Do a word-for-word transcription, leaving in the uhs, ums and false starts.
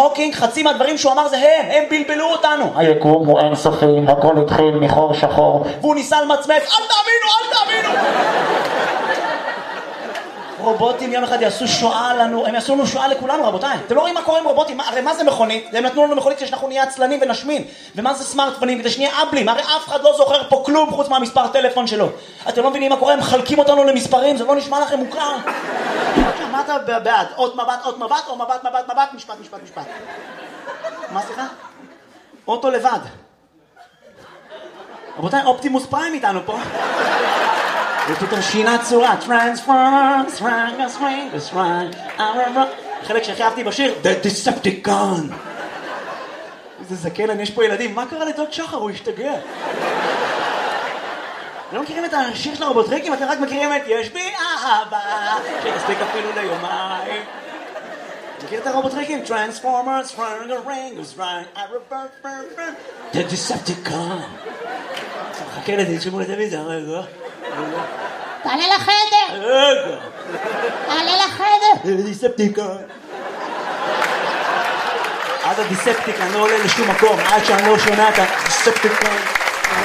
הוקינג, חצי מהדברים שהוא אמר זה הם, הם בלבלו אותנו. היקום הוא אינסופי, הכל התחיל מחור שחור. והוא ניסה למצמץ, אל תאמינו, אל תאמינו! רובוטים יום אחד יעשו שואה לנו, הם יעשו לנו שואה לכולנו רבותיי. אתם לא רואים מה קורה עם רובוטים, הרי מה זה מכונית? הם נתנו לנו מכונית שאנחנו נהיה עצלנים ונשמין. ומה זה סמארטפונים? כדי שנהיה אבלים, הרי אף אחד לא זוכר פה כלום חוץ מהמספר טלפון שלו. אתם לא מבינים מה קורה, הם מחלקים אותנו למספרים, זה לא נשמע לכם מוכר. מה אתה בעד? עוד מבט, עוד מבט, או מבט, מבט, מבט, משפט, משפט, משפט. מה סליחה? אוטו לבד. רבותיי, אופטימוס פריים איתנו פה. ופתאום שינה צורה, Transformers, Rangus, Rangus, Rangus, חלק שהכי אהבתי בשיר, The Decepticon. איזה זקן, יש פה ילדים, מה קרה לדוד שחר? הוא השתגע. לא מכירים את השיר של הרובוטריקים? אתם רק מכירים את יש בי אהבה, שתספיק אפילו ליומיים. מכיר את הרובוטריקים? Transformers, Rangus, Rangus, Rangus, The Decepticon. חכה לזה, תשמעו לטלוויזיה, רגע. תעלה לחדר! רגע! תעלה לחדר! דיספטיקון. עד הדיספטיקון לא עולה לשום מקום, עד שאני לא שומע את הדיספטיקון.